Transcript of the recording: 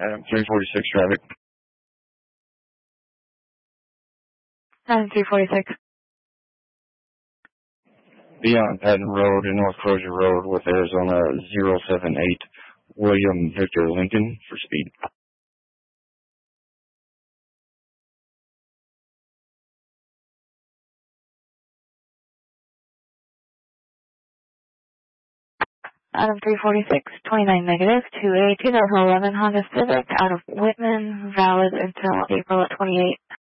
Adam 346 traffic. Adam 346. Beyond Patton Road and North Crozier Road with Arizona 078 William Victor Lincoln for speed. Adam 346, 29 negative, to a 2011 Honda Civic out of Whitman, valid until April 28.